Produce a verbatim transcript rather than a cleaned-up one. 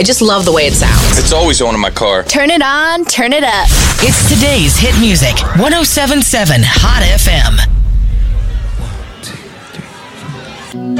I just love the way it sounds. It's always on in my car. Turn it on, turn it up. It's today's hit music. one oh seven point seven Hot F M.